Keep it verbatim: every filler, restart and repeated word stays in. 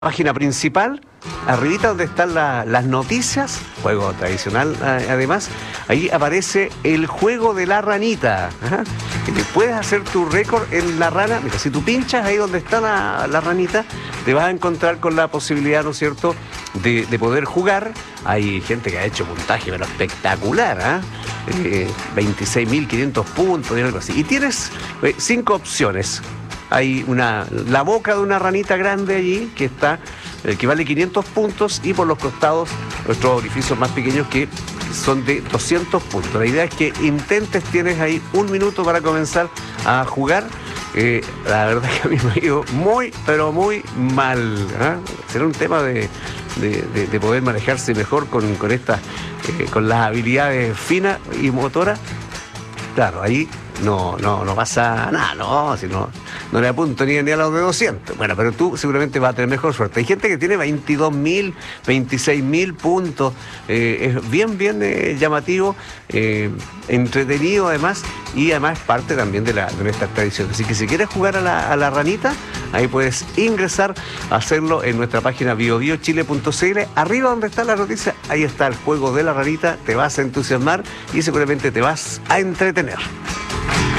Página principal, arribita donde están la, las noticias, juego tradicional además, ahí aparece el juego de la ranita. Ajá. Que te puedes hacer tu récord en la rana. Mira, si tú pinchas ahí donde está la, la ranita, te vas a encontrar con la posibilidad, ¿no es cierto?, de, de poder jugar. Hay gente que ha hecho puntaje, pero espectacular, ¿eh? eh, veintiséis mil quinientos puntos y algo así. Y tienes eh, cinco opciones. Hay una, la boca de una ranita grande allí que está, eh, que vale quinientos puntos, y por los costados nuestros orificios más pequeños que son de doscientos puntos. La idea es que intentes, tienes ahí un minuto para comenzar a jugar. Eh, la verdad es que a mí me ha ido muy, pero muy mal, ¿eh? Será un tema de, de, de, de poder manejarse mejor con, con, estas, eh, con las habilidades finas y motoras. Claro, ahí no, no, no pasa nada, no, si no, no le apunto ni, ni a los de doscientos. Bueno, pero tú seguramente vas a tener mejor suerte. Hay gente que tiene veintidós mil, veintiséis mil puntos, eh, es bien, bien eh, llamativo, eh, entretenido además, y además es parte también de, la, de nuestras tradiciones. Así que si quieres jugar a la, a la ranita, ahí puedes ingresar a hacerlo en nuestra página bio bio chile punto c l. Arriba donde está la noticia, ahí está el juego de la ranita, te vas a entusiasmar y seguramente te vas a entretener.